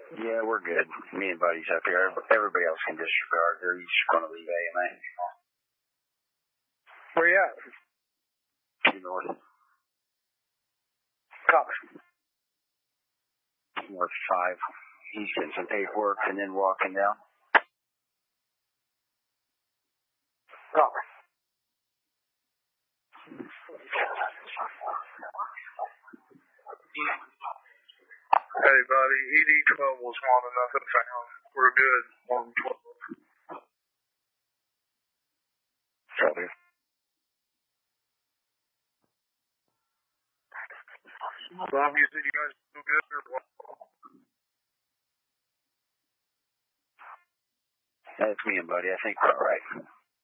Yeah, we're good. Me and Buddy's up here. Everybody else can disregard. They're each going to leave AMA. Where you at? Due north. Copy. North 5. He's getting some paperwork and then walking down. Copy. Hey, buddy. ED 12 was small enough and found. We're good. 112. Copy. Bob, you said you guys do good or what? That's me and Buddy. I think we're all right.